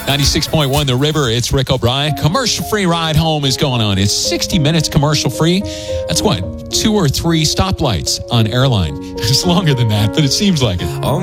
96.1 The River, it's Rick O'Brien. Commercial-free ride home is going on. It's 60 minutes commercial-free. That's what, 2 or 3 stoplights on airline. It's longer than that, but it seems like it.